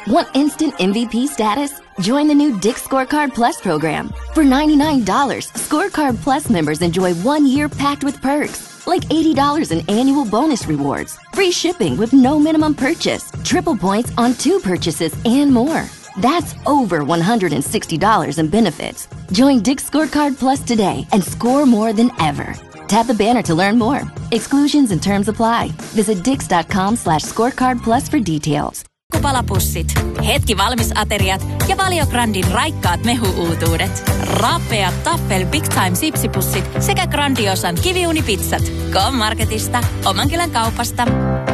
Want instant MVP status? Join the new Dick's Scorecard Plus program. For $99, Scorecard Plus members enjoy 1 year packed with perks, like $80 in annual bonus rewards, free shipping with no minimum purchase, triple points on 2 purchases, and more. That's over $160 in benefits. Join Dick's Scorecard Plus today and score more than ever. Tap the banner to learn more. Exclusions and terms apply. Visit dix.com/scorecardplus for details. Palapussit, hetki valmisateriat ja Valio-Grandin raikkaat mehu-uutuudet. Rapeat Taffel Big Time sipsipussit sekä Grandiosan kiviuunipizzat. K-Marketista, Omankylän kaupasta.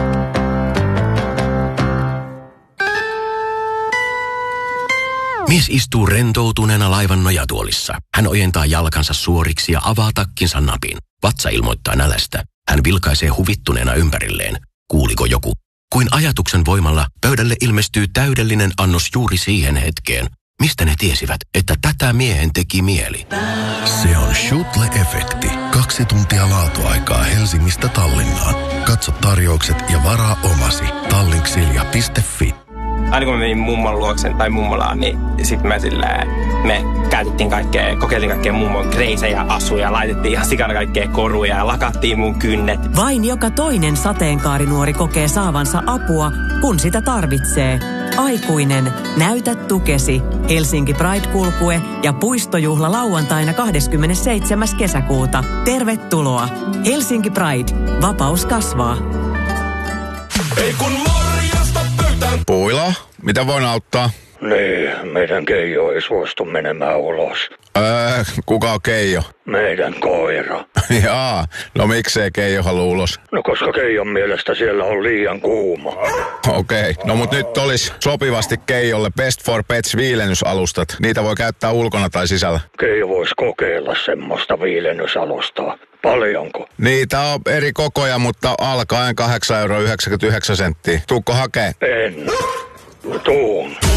Mies istuu rentoutuneena laivan nojatuolissa. Hän ojentaa jalkansa suoriksi ja avaa takkinsa napin. Vatsa ilmoittaa nälästä. Hän vilkaisee huvittuneena ympärilleen. Kuuliko joku? Kuin ajatuksen voimalla pöydälle ilmestyy täydellinen annos juuri siihen hetkeen. Mistä ne tiesivät, että tätä miehen teki mieli? Se on Schutle-efekti. 2 tuntia laatuaikaa Helsingistä Tallinnaan. Katso tarjoukset ja varaa omasi. Tallinksilja.fi. Aina kun mä menin mummon luoksen tai mummolaan, niin sit me kokeiltiin kaikkea mummon kreisejä asuja, laitettiin ihan sikana kaikkea koruja ja lakattiin mun kynnet. Vain joka toinen sateenkaarinuori kokee saavansa apua, kun sitä tarvitsee. Aikuinen, näytä tukesi. Helsinki Pride-kulkue ja puistojuhla lauantaina 27. kesäkuuta. Tervetuloa. Helsinki Pride. Vapaus kasvaa. Ei kun morjesta pöytään. Puila, mitä voin auttaa? Niin, meidän Keijo ei suostu menemään ulos. Kuka on Keijo? Meidän koira. Jaa, no miksei Keijo halua ulos? No koska Keijon mielestä siellä on liian kuuma. Okei, no mut nyt olisi sopivasti Keijolle Best for Pets viilennysalustat. Niitä voi käyttää ulkona tai sisällä. Keijo voisi kokeilla semmoista viilennysalustaa. Paljonko? Niitä on eri kokoja, mutta alkaen 8,99 €. Tuukko hakee? En. Tuun.